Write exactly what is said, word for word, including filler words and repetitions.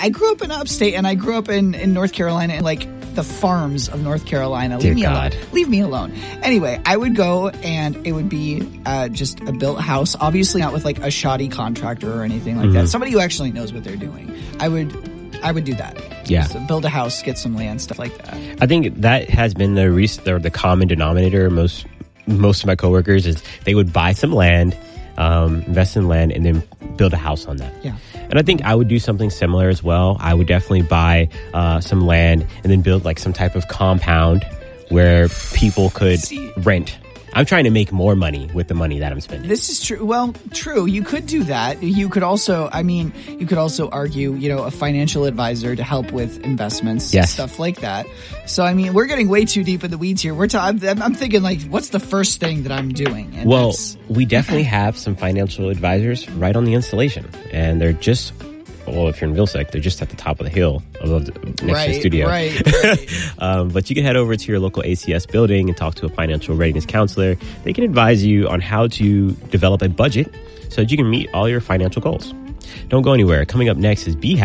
I grew up in upstate, and I grew up in, in North Carolina, and like the farms of North Carolina. Dear Leave me God. alone. Leave me alone. Anyway, I would go, and it would be uh, just a built house, obviously not with like a shoddy contractor or anything like Mm-hmm. that. Somebody who actually knows what they're doing. I would, I would do that. Yeah. So build a house, get some land, stuff like that. I think that has been the re- the, the common denominator. Most most of my coworkers is they would buy some land, um, invest in land, and then build a house on that. Yeah. And I think I would do something similar as well. I would definitely buy uh, some land and then build like some type of compound where people could See- rent. I'm trying to make more money with the money that I'm spending. This is true. Well, true. You could do that. You could also, I mean, you could also argue, you know, a financial advisor to help with investments, Yes. stuff like that. So, I mean, we're getting way too deep in the weeds here. We're ta- I'm, I'm thinking like, what's the first thing that I'm doing? And Well, that's- we definitely have some financial advisors right on the installation, and they're just, well, if you're in Vilseck, they're just at the top of the hill above the, next to the right, studio. right, right. Um, but you can head over to your local A C S building and talk to a financial readiness counselor. They can advise you on how to develop a budget so that you can meet all your financial goals. Don't go anywhere. Coming up next is B